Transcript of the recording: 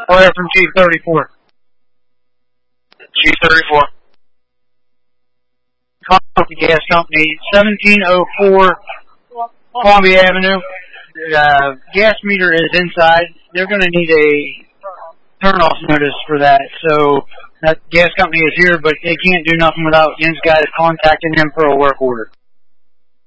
Order from Chief 34. Chief 34. Coffee Gas Company, 1704 Columbia Avenue. Gas meter is inside. They're going to need a turn-off notice for that. So that gas company is here, but they can't do nothing without Jim's guys contacting them for a work order.